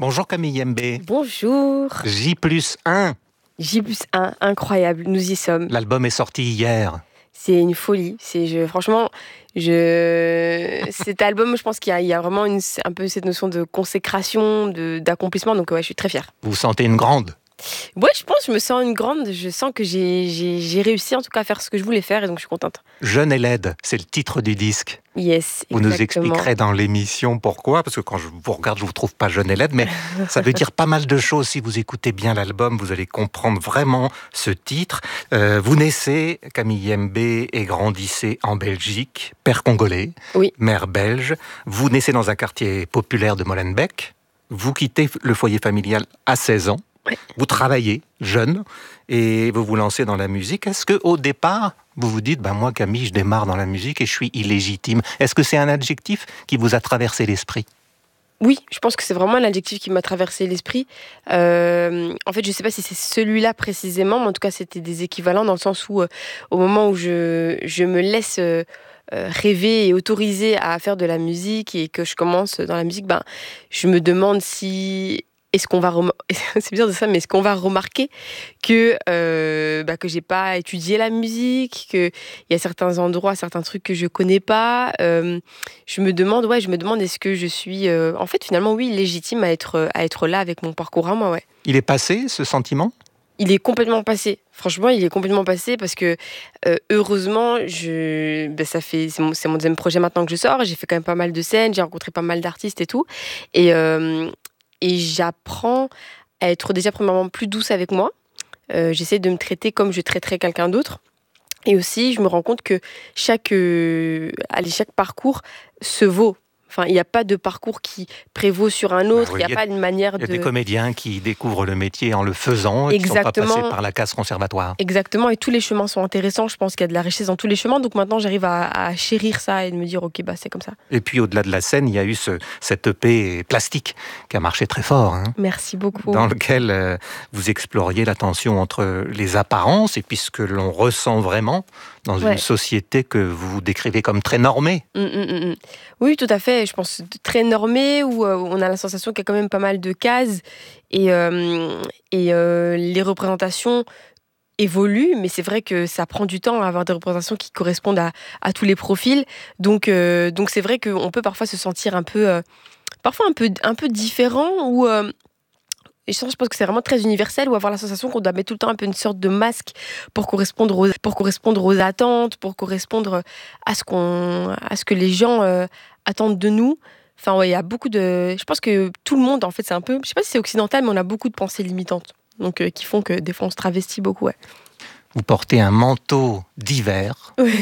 Bonjour Camille Mbé. Bonjour. J+1. J+1, incroyable, nous y sommes. L'album est sorti hier. C'est une folie. Franchement, cet album, je pense qu'il y a vraiment un peu cette notion de consécration, d'accomplissement. Donc ouais, je suis très fière. Vous vous sentez une grande? Ouais, je me sens une grande. Je sens que j'ai réussi en tout cas à faire ce que je voulais faire et donc je suis contente. Jeune et laide, c'est le titre du disque. Yes, Vous exactement. nous expliquerez dans l'émission pourquoi, parce que quand je vous regarde, je vous trouve pas jeune et laide, mais ça veut dire pas mal de choses. Si vous écoutez bien l'album, vous allez comprendre vraiment ce titre. Vous naissez, Camille Mbé, et grandissez en Belgique, père congolais, Oui. mère belge. Vous naissez dans un quartier populaire de Molenbeek. Vous quittez le foyer familial à 16 ans. Ouais. Vous travaillez jeune et vous vous lancez dans la musique. Est-ce qu'au départ, vous vous dites, moi Camille, je démarre dans la musique et je suis illégitime? Est-ce que c'est un adjectif qui vous a traversé l'esprit? Oui, je pense que c'est vraiment l'adjectif qui m'a traversé l'esprit. En fait, je ne sais pas si c'est celui-là précisément, mais en tout cas, c'était des équivalents dans le sens où, au moment où je me laisse rêver et autoriser à faire de la musique et que je commence dans la musique, je me demande si... c'est bizarre de ça, mais est-ce qu'on va remarquer que j'ai pas étudié la musique, qu'il y a certains endroits, certains trucs que je connais pas. Je me demande est-ce que je suis, en fait, finalement, oui, légitime à être là avec mon parcours à moi, ouais. Il est passé, ce sentiment? Il est complètement passé. Franchement, il est complètement passé parce que, heureusement, c'est mon deuxième projet maintenant que je sors. J'ai fait quand même pas mal de scènes, j'ai rencontré pas mal d'artistes et tout. Et j'apprends à être déjà premièrement plus douce avec moi. J'essaie de me traiter comme je traiterais quelqu'un d'autre. Et aussi, je me rends compte que chaque parcours se vaut. Enfin, il n'y a pas de parcours qui prévaut sur un autre. Il n'y a pas une manière de... Il y a des comédiens qui découvrent le métier en le faisant et qui ne sont pas passés par la case conservatoire. Exactement, et tous les chemins sont intéressants. Je pense qu'il y a de la richesse dans tous les chemins. Donc maintenant, j'arrive à chérir ça et de me dire, ok, c'est comme ça. Et puis au-delà de la scène, il y a eu cette EP plastique qui a marché très fort. Hein, merci beaucoup. Dans lequel vous exploriez la tension entre les apparences et puis ce que l'on ressent vraiment dans une société que vous décrivez comme très normée. Oui, tout à fait. Je pense très normée, où on a la sensation qu'il y a quand même pas mal de cases et les représentations évoluent, mais c'est vrai que ça prend du temps à avoir des représentations qui correspondent à tous les profils. Donc c'est vrai qu'on peut parfois se sentir un peu différent ou... Et je pense que c'est vraiment très universel, ou avoir la sensation qu'on doit mettre tout le temps un peu une sorte de masque pour correspondre aux attentes, pour correspondre à ce que les gens attendent de nous. Enfin, il y a beaucoup de... Je pense que tout le monde, en fait, c'est un peu... Je sais pas si c'est occidental, mais on a beaucoup de pensées limitantes. Donc, qui font que des fois, on se travestit beaucoup, ouais. Vous portez un manteau d'hiver. Oui.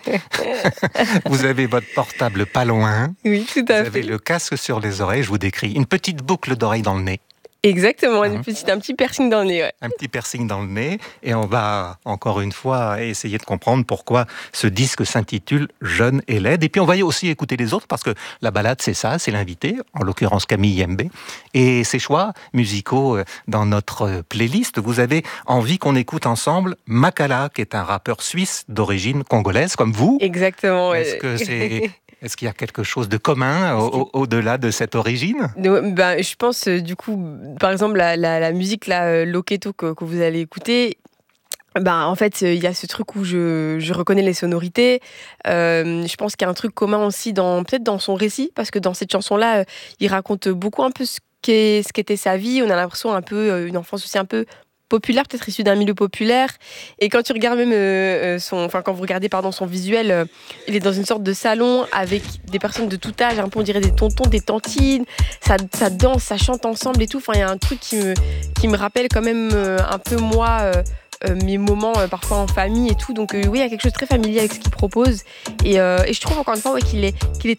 Vous avez votre portable pas loin. Oui, tout à fait. Vous avez le casque sur les oreilles, je vous décris. Une petite boucle d'oreille dans le nez. Exactement, un petit piercing dans le nez. Ouais. Un petit piercing dans le nez. Et on va, encore une fois, essayer de comprendre pourquoi ce disque s'intitule « Jeune et laide ». Et puis on va aussi écouter les autres, parce que la balade, c'est ça, c'est l'invité, en l'occurrence Camille Mbé. Et ses choix musicaux dans notre playlist, vous avez envie qu'on écoute ensemble Makala, qui est un rappeur suisse d'origine congolaise, comme vous. Exactement. Est-ce qu'il y a quelque chose de commun au-delà de cette origine? Je pense, du coup, par exemple, la musique, Loketo, que vous allez écouter, en fait, il y a ce truc où je reconnais les sonorités. Je pense qu'il y a un truc commun aussi, peut-être dans son récit, parce que dans cette chanson-là, il raconte beaucoup un peu ce qu'était sa vie. On a l'impression un peu, une enfance aussi un peu populaire, peut-être issu d'un milieu populaire. Et quand tu regardes même quand vous regardez son visuel, il est dans une sorte de salon avec des personnes de tout âge, un peu on dirait des tontons, des tantines. Ça danse, ça chante ensemble et tout. Enfin, il y a un truc qui me rappelle quand même un peu moi. Mes moments parfois en famille et tout, donc oui, il y a quelque chose de très familier avec ce qu'il propose et je trouve encore une fois qu'il est